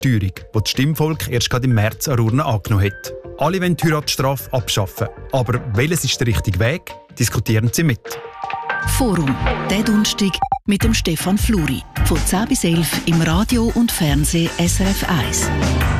Teuerung, die das Stimmvolk erst gerade im März an Urne angenommen hat. Alle wollen die Heiratsstrafe abschaffen. Aber welches ist der richtige Weg? Diskutieren Sie mit. Forum, der Donnerstag mit dem Stefan Fluri. Von 10 bis 11 im Radio und Fernsehen SRF 1.